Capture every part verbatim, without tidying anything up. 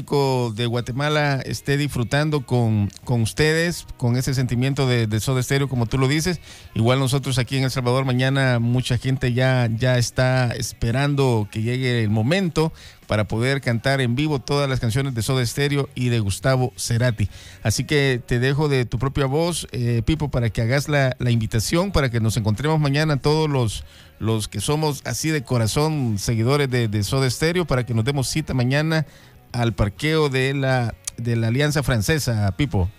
público de Guatemala esté disfrutando con, con ustedes, con ese sentimiento de, de Soda Stereo, como tú lo dices. Igual nosotros aquí en El Salvador mañana mucha gente ya, ya está esperando que llegue el momento para poder cantar en vivo todas las canciones de Soda Stereo y de Gustavo Cerati. Así que te dejo de tu propia voz, eh, Pipo, para que hagas la, la invitación, para que nos encontremos mañana todos los, los que somos así de corazón seguidores de, de Soda Stereo, para que nos demos cita mañana al parqueo de la, de la Alianza Francesa, Pipo.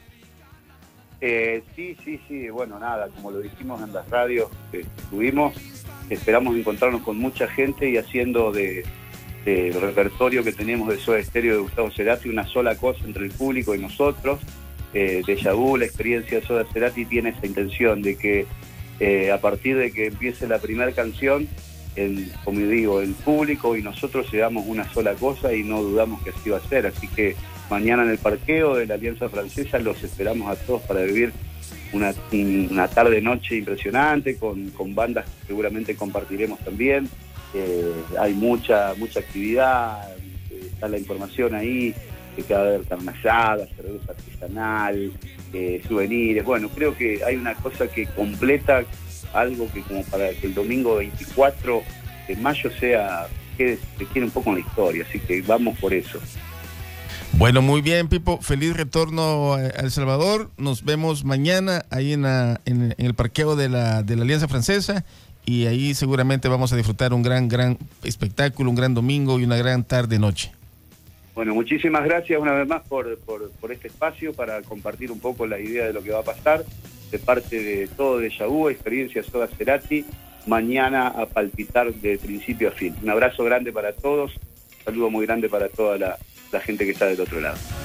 Eh, sí, sí, sí, bueno, nada, como lo dijimos en las radios que estuvimos, esperamos encontrarnos con mucha gente y haciendo de... el repertorio que tenemos de Soda Stereo de Gustavo Cerati, una sola cosa entre el público y nosotros. eh, Déjà Vu, la experiencia de Soda Cerati tiene esa intención de que eh, a partir de que empiece la primera canción, el, como digo, el público y nosotros seamos una sola cosa y no dudamos que así va a ser. Así que mañana en el parqueo de la Alianza Francesa los esperamos a todos para vivir una, una tarde-noche impresionante con, con bandas que seguramente compartiremos también. Eh, hay mucha mucha actividad, eh, está la información ahí, de que va a haber carne asada, cerveza artesanal, eh, souvenirs. Bueno, creo que hay una cosa que completa algo que como para que el domingo veinticuatro de mayo sea, que se quede un poco en la historia, así que vamos por eso. Bueno, muy bien, Pipo, feliz retorno a El Salvador, nos vemos mañana ahí en, la, en, en el parqueo de la, de la Alianza Francesa. Y ahí seguramente vamos a disfrutar un gran, gran espectáculo, un gran domingo y una gran tarde-noche. Bueno, muchísimas gracias una vez más por, por, por este espacio para compartir un poco la idea de lo que va a pasar de parte de todo Déjà Vu, experiencia Soda Cerati, mañana a palpitar de principio a fin. Un abrazo grande para todos, un saludo muy grande para toda la, la gente que está del otro lado.